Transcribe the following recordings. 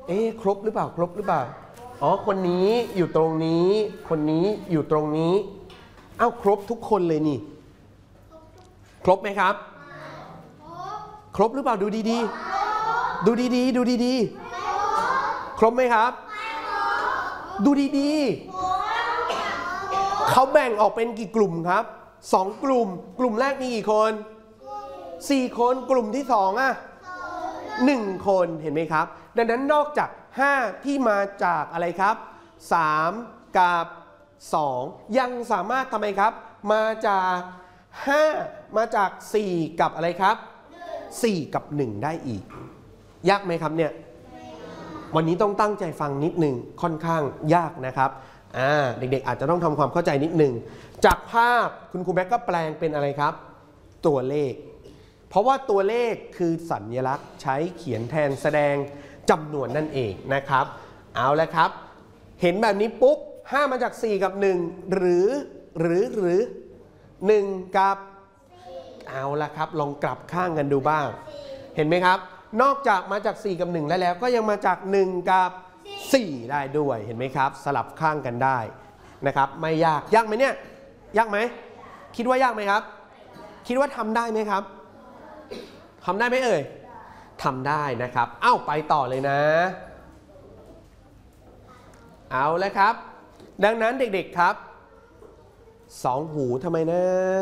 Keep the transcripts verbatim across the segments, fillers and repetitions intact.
เอ๊ะครบหรือเปล่าครบหรือเปล่าอ๋อคนนี้อยู่ตรงนี้คนนี้อยู่ตรงนี้เอ้าครบทุกคนเลยนี่ครบไหมครับครบหรือเปล่าดูดีๆดูดีๆดูดีๆครบไหมครับดูดีๆเขาแบ่งออกเป็นกี่กลุ่มครับสองกลุ่มกลุ่มแรกมีกี่คนสี่คนกลุ่มที่สองอ่ะหนึ่งคนเห็นไหมครับดังนั้นนอกจากห้าที่มาจากอะไรครับสามกับสองยังสามารถทำไมครับมาจากห้ามาจากสี่กับอะไรครับสี่กับหนึ่งได้อีกยากไหมครับเนี่ยวันนี้ต้องตั้งใจฟังนิดหนึ่งค่อนข้างยากนะครับอ่าเด็กๆอาจจะต้องทำความเข้าใจนิดหนึ่งจากภาพคุณครูแบ็กก็แปลงเป็นอะไรครับตัวเลขเพราะว่าตัวเลขคือสัญลักษณ์ใช้เขียนแทนแสดงจำนวนนั่นเองนะครับเอาละครับเห็นแบบนี้ปุ๊บห้ามาจากสี่กับหนึ่งหรือหรือหรือหนึ่งกับเอาละครับลองกลับข้างกันดูบ้างเห็นไหมครับนอกจากมาจากสี่กับหนึ่งแล้วแล้วก็ยังมาจากหนึ่งกับสี่ได้ด้วยเห็นไหมครับสลับข้างกันได้นะครับไม่ยากยากไหมเนี่ยยากไหมคิดว่ายากไหมครับคิดว่าทำได้ไหมครับทำได้ไหมเอ่ยทำได้นะครับเอ้าไปต่อเลยนะเอาแล้วครับดังนั้นเด็กๆครับสองหูทำไมนะ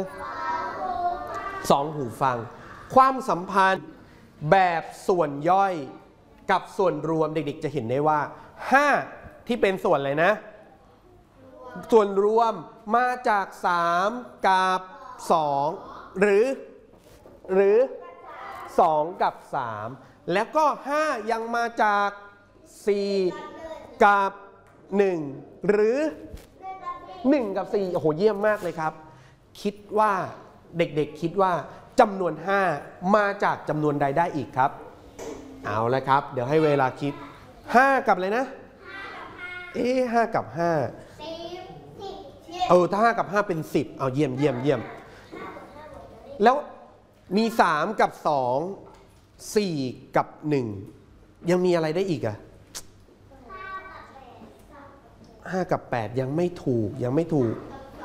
สองหูฟังความสัมพันธ์แบบส่วนย่อยกับส่วนรวมเด็กๆจะเห็นได้ว่าห้าที่เป็นส่วนอะไรนะส่วนรวมมาจากสามกับสองหรือหรือสองกับสามแล้วก็ห้ายังมาจากสี่กับหนึ่งหรือหนึ่งกับสี่โอ้โหเยี่ยมมากเลยครับคิดว่าเด็กๆคิดว่าจำนวนห้ามาจากจำนวนใดได้อีกครับเอาละครับเดี๋ยวให้เวลาคิดห้ากับอะไรนะเอ๊ะห้ากับห้าเออถ้าห้ากับห้าเป็นสิบเอาเยี่ยมเยี่ยมเยี่ยมแล้วมีสามกับสองสี่กับหนึ่งยังมีอะไรได้อีกอะห้ากับแปดยังไม่ถูกยังไม่ถูก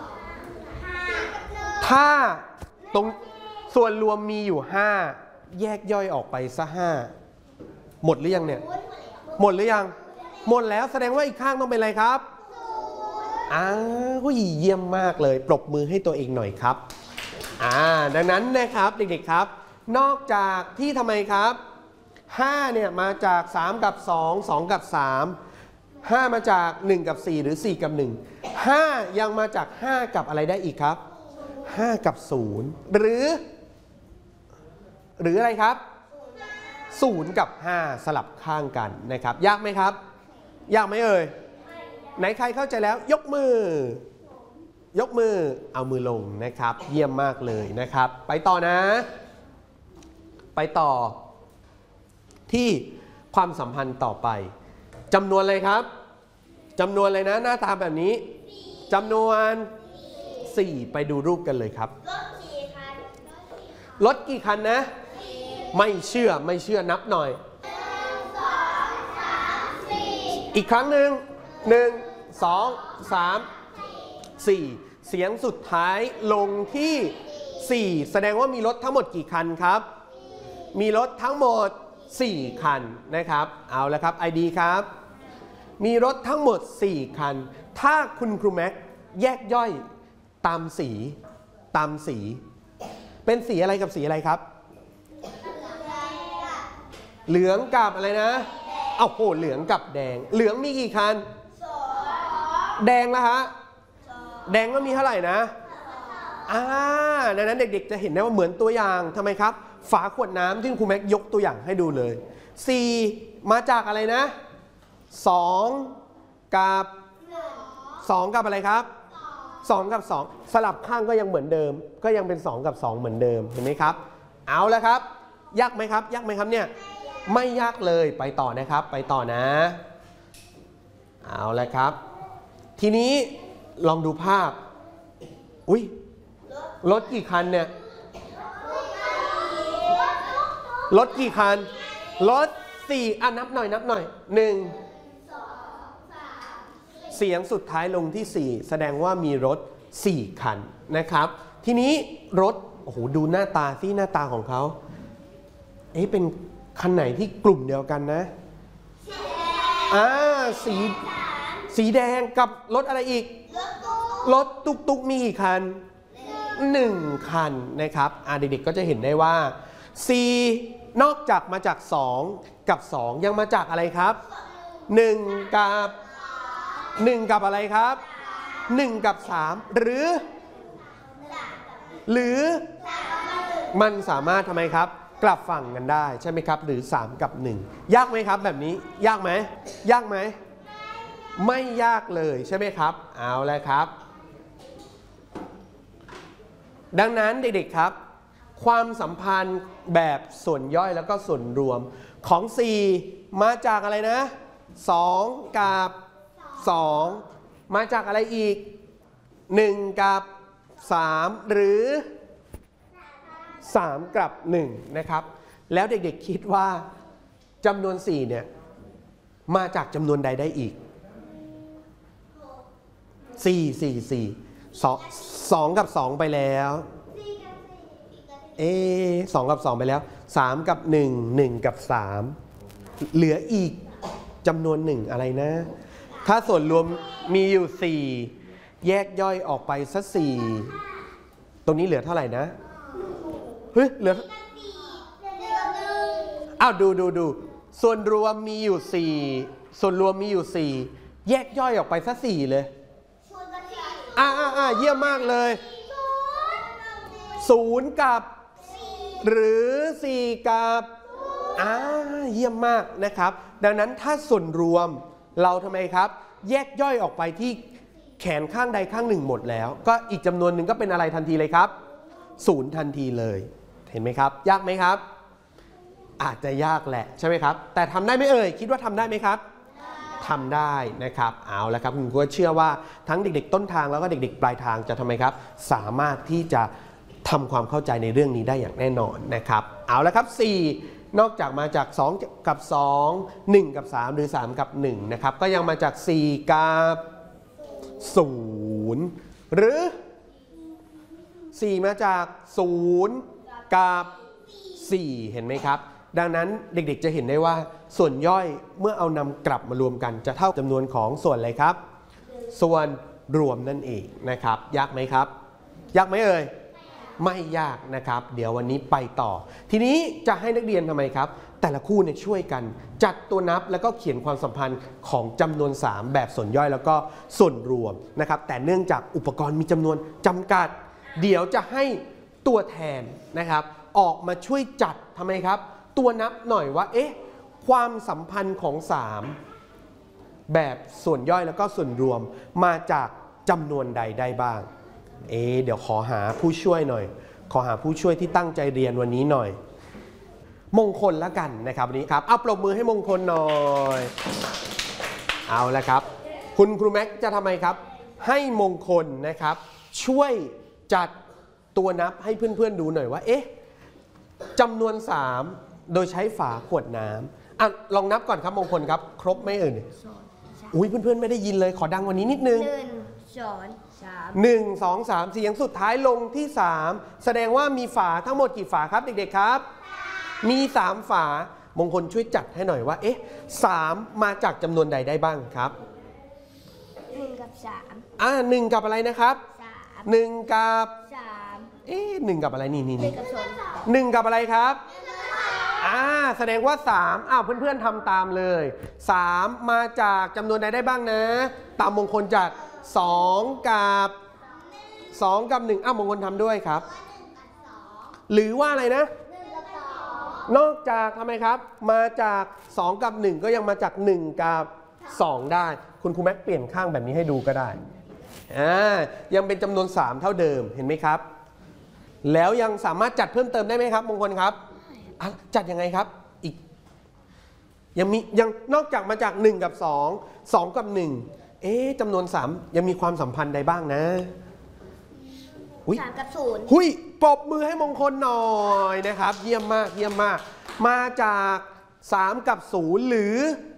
ถ้าตรงส่วนรวมมีอยู่ห้าแยกย่อยออกไปซะห้าหมดหรือยังเนี่ยหมดหรือยังหมดแล้วแสดงว่าอีกข้างต้องเป็นอะไรครับอ้าวเยี่ยมมากเลยปรบมือให้ตัวเองหน่อยครับอ่าดังนั้นนะครับเด็กๆครับนอกจากที่ทำไมครับห้าเนี่ยมาจากสามกับสอง สองกับสาม ห้ามาจากหนึ่งกับสี่หรือสี่กับหนึ่ง ห้ายังมาจากห้ากับอะไรได้อีกครับห้ากับศูนย์หรือหรืออะไรครับศูนย์กับห้าสลับข้างกันนะครับยากไหมครับยากไหมเอ่ยไหนใครเข้าใจแล้วยกมือยกมือเอามือลงนะครับเยี่ยมมากเลยนะครับไปต่อนะไปต่อที่ความสัมพันธ์ต่อไปจำนวนอะไรครับจำนวนอะไรนะหน้าตาแบบนี้จำนวนสี่ไปดูรูปกันเลยครับรถกี่คันนะไม่เชื่อไม่เชื่อนับหน่อยอีกครั้งหนึ่งหนึ่งสองสามสี่เสียงสุดท้ายลงที่สี่แสดงว่ามีรถทั้งหมดกี่คันครับมีรถทั้งหมดสี่คันนะครับเอาละครับ ไอ ดี ครับมีรถทั้งหมดสี่คันถ้าคุณครูแม็กแยกย่อยตามสีตามสีเป็นสีอะไรกับสีอะไรครับเหลืองกับอะไรนะเอาโหเหลืองกับแดงเหลืองมีกี่คันแดงละฮะแดงก็มีเท่าไหร่นะอ่าดังนั้นเด็กๆจะเห็นได้ว่าเหมือนตัวอย่างทำไมครับฝาขวดน้ำที่ครูแม็กยกตัวอย่างให้ดูเลยสี่มาจากอะไรนะสองกับสองกับอะไรครับสองกับสองสลับข้างก็ยังเหมือนเดิมก็ยังเป็นสองกับสองเหมือนเดิมเห็นไหมครับเอาแล้วครับยากไหมครับยากไหมครับเนี่ยไม่ยากเลยไปต่อนะครับไปต่อนะเอาแล้วครับทีนี้ลองดูภาพอุ้ยรถกี่คันเนี่ยรถกี่คันรถสี่อ่ะนับหน่อยนับหน่อยหนึ่งเสียงสุดท้ายลงที่สี่แสดงว่ามีรถสี่คันนะครับทีนี้รถโอ้โหดูหน้าตาสิหน้าตาของเขาเอ๊ะเป็นคันไหนที่กลุ่มเดียวกันนะอ่าสีสีแดงกับรถอะไรอีกรถตุกตุกมีกี่คันหนึ่งคันนะครับอ่าเด็กๆก็จะเห็นได้ว่า C นอกจากมาจากสองกับสองยังมาจากอะไรครับหนึ่งกับหนึ่งกับอะไรครับหนึ่งกับสามหรือหรือมันสามารถทำไมครับกลับฝั่งกันได้ใช่ไหมครับหรือสามกับหนึ่งยากไหมครับแบบนี้ยากไหมยากไหมไม่ยากเลยใช่ไหมครับเอาแล้วครับดังนั้นเด็กๆครับความสัมพันธ์แบบส่วนย่อยแล้วก็ส่วนรวมของสี่มาจากอะไรนะสองกับสองมาจากอะไรอีกหนึ่งกับสามหรือสามกับหนึ่งนะครับแล้วเด็กๆคิดว่าจำนวนสี่เนี่ยมาจากจำนวนใดได้อีกสี่ สี่ สี่ สอง สองกับสองไปแล้วเอ๊ะสองกับสองไปแล้วสามกับหนึ่ง หนึ่งกับสามเหลืออีกจำนวนหนึ่งอะไรนะถ้าส่วนรวมมีอยู่สี่แยกย่อยออกไปสักสี่ตรงนี้เหลือเท่าไหร่นะเฮ้ยเหลืออ้าวดูดูดูส่วนรวมมีอยู่สี่ส่วนรวมมีอยู่สี่แยกย่อยออกไปสักสี่เลยอ่าอ่าอ่าเยี่ยมมากเลยศูนย์กับหรือสี่กับอ่าเยี่ยมมากนะครับดังนั้นถ้าส่วนรวมเราทำไมครับแยกย่อยออกไปที่แขนข้างใดข้างหนึ่งหมดแล้วก็อีกจำนวนหนึ่งก็เป็นอะไรทันทีเลยครับศูนย์ทันทีเลยเห็นไหมครับยากไหมครับอาจจะยากแหละใช่ไหมครับแต่ทำได้ไหมเอ่ยคิดว่าทำได้ไหมครับทำได้นะครับเอาละครับคุณครูเชื่อว่าทั้งเด็กๆต้นทางแล้วก็เด็กๆปลายทางจะทำไมครับสามารถที่จะทำความเข้าใจในเรื่องนี้ได้อย่างแน่นอนนะครับเอาละครับสี่นอกจากมาจากสองกับสอง หนึ่งกับสามหรือสามกับหนึ่งนะครับก็ยังมาจากสี่กับศูนย์หรือสี่มาจากศูนย์กับสี่เห็นไหมครับดังนั้นเด็กๆจะเห็นได้ว่าส่วนย่อยเมื่อเอานำกลับมารวมกันจะเท่าจำนวนของส่วนอะไรครับส่วนรวมนั่นเองนะครับยากไหมครับยากไหมเอ่ยไม่ยากนะครับเดี๋ยววันนี้ไปต่อทีนี้จะให้นักเรียนทำไมครับแต่ละคู่เนี่ยช่วยกันจัดตัวนับแล้วก็เขียนความสัมพันธ์ของจำนวนสามแบบส่วนย่อยแล้วก็ส่วนรวมนะครับแต่เนื่องจากอุปกรณ์มีจำนวนจำกัดเดี๋ยวจะให้ตัวแทนนะครับออกมาช่วยจัดทำไมครับตัวนับหน่อยว่าเอ๊ะความสัมพันธ์ของสามแบบส่วนย่อยแล้วก็ส่วนรวมมาจากจำนวนใดได้บ้างเอ๊ะเดี๋ยวขอหาผู้ช่วยหน่อยขอหาผู้ช่วยที่ตั้งใจเรียนวันนี้หน่อยมงคลละกันนะครับวันนี้ครับเอาปรบมือให้มงคลหน่อยเอาละครับคุณครูแม็กจะทำไมครับให้มงคลนะครับช่วยจัดตัวนับให้เพื่อนๆดูหน่อยว่าเอ๊ะจำนวนสามโดยใช้ฝาขวดน้ำอ่ะลองนับก่อนครับมงคลครับครบไหมเอ่ยอุ้ยเพื่อนๆไม่ได้ยินเลยขอดังกว่านี้นิดนึงหนึ่งสองสามหนึ่งสองสามเสียงสุดท้ายลงที่สามแสดงว่ามีฝาทั้งหมดกี่ฝาครับเด็กๆครับมีสามฝามงคลช่วยจัดให้หน่อยว่าเอ๊ะสามมาจากจำนวนใดได้บ้างครับหนึ่งกับสามอ่าหนึ่งกับอะไรนะครับสามหนึ่งกับสามเอ๊ะหนึ่งกับอะไรนี่นี่นี่หนึ่งกับอะไรครับอ่าแสดงว่าสามอ้าวเพื่อนๆทำตามเลยสามมาจากจำนวนใดได้บ้างนะตามมงคลจัดสองกับสองกับหนึ่งอ้าวมงคลทำด้วยครับหรือว่าอะไรนะนอกจากทำไมครับมาจากสองกับหนึ่งก็ยังมาจากหนึ่งกับสองได้คุณครูแม็กเปลี่ยนข้างแบบนี้ให้ดูก็ได้อ่ายังเป็นจำนวนสามเท่าเดิมเห็นไหมครับแล้วยังสามารถจัดเพิ่มเติมได้ไหมครับมงคลครับจัดยังไงครับอีกยังมียังนอกจากมาจากหนึ่งกับสอง สองกับหนึ่งเอ๊ะจำนวนสามยังมีความสัมพันธ์ใดบ้างนะสามกับศูนย์หุยปรบมือให้มงคลหน่อยนะครับเยี่ยมมากเยี่ยมมากมาจากสามกับศูนย์หรือ